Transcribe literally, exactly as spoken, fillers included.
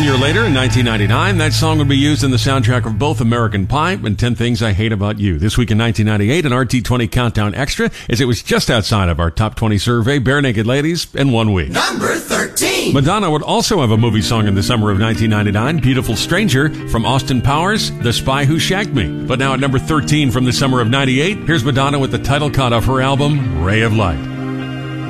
One year later, in nineteen ninety-nine, that song would be used in the soundtrack of both American Pie and ten Things I Hate About You. This week in nineteen ninety-eight, an R T twenty Countdown Extra, as it was just outside of our top twenty survey, Bare Naked Ladies in one week. Number thirteen. Madonna would also have a movie song in the summer of nineteen ninety-nine, Beautiful Stranger, from Austin Powers, The Spy Who Shagged Me. But now at number thirteen from the summer of ninety-eight, here's Madonna with the title cut of her album, Ray of Light.